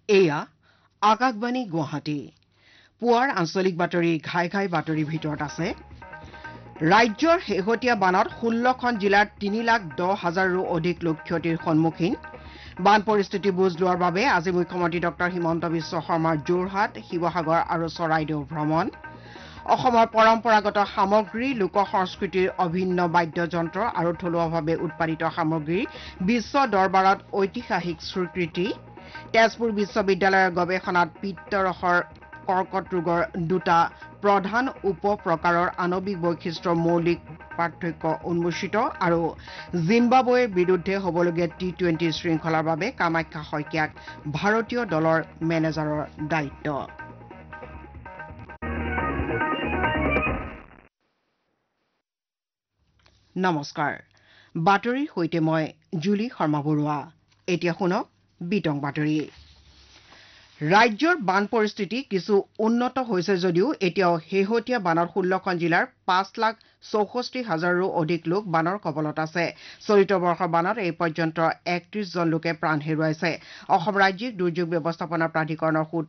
এয়া আকাশবাণী গুৱাহাটী পুৱাৰ আঞ্চলিক বাতৰি ঘাই ঘাই বাতৰিৰ ভিতৰত আছে ৰাজ্যৰ শেহতীয়া বানত 16খন জিলাৰ 3,10,000ৰো অধিক লোক ক্ষতিৰ সন্মুখীন বান পৰিস্থিতি বুজ লোৱাৰ বাবে আজি মুখ্যমন্ত্ৰী ডক্টৰ হিমন্ত বিশ্ব শৰ্মাৰ যোৰহাট শিৱসাগৰ আৰু চৰাইদেউ ভ্ৰমণ অসমৰ পৰম্পৰাগত সামগ্ৰী লোক সংস্কৃতিৰ অভিন্ন বাদ্যযন্ত্ৰ আৰু থলুৱাভাৱে উৎপাদিত সামগ্ৰীৰ বিশ্ব দৰবাৰত ঐতিহাসিক স্বীকৃতি তেজপুৰ বিশ্ববিদ্যালয়ৰ গৱেষণাত পিত্তৰসৰ কৰ্কট ৰোগৰ দুটা প্ৰধান উপ প্ৰকাৰৰ আণৱিক বৈশিষ্ট্যৰ মৌলিক পাৰ্থক্য উন্মোচিত আৰু জিম্বাবৱেৰ বিৰুদ্ধে হ'বলগীয়া T20 শৃংখলাৰ বাবে কামাখ্যা শইকীয়াক ভাৰতীয় দলৰ মেনেজাৰৰ দায়িত্ব নমস্কাৰ বাতৰিৰ সৈতে মই জুলি শৰ্মা বৰুৱা এতিয়া শুনক বিতং বাতৰি ৰাজ্যৰ বান পৰিস্থিতি কিছু উন্নত হৈছে যদিও এতিয়াও শেহতীয়া বানত 16খন জিলাৰ 5,64,000ৰো অধিক লোক বানৰ কবলত আছে চলিত বৰ্ষৰ বানত এই পৰ্যন্ত 31 জন লোকে প্ৰাণ হেৰুৱাইছে অসম ৰাজ্যিক দুৰ্যোগ ব্যৱস্থাপনা প্ৰাধিকৰণৰ